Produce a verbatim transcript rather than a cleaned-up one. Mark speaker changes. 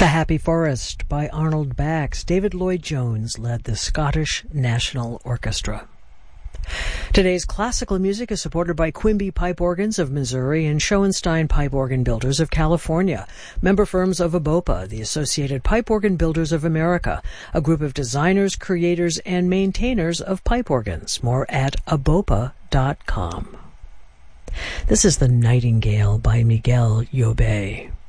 Speaker 1: Happy Forest by Arnold Bax. David Lloyd-Jones led the Scottish National Orchestra. Today's classical music is supported by Quimby Pipe Organs of Missouri and Schoenstein Pipe Organ Builders of California, member firms of ABOPA, the Associated Pipe Organ Builders of America, a group of designers, creators, and maintainers of pipe organs. More at A B O P A dot com. This is The Nightingale by Miguel Llobet.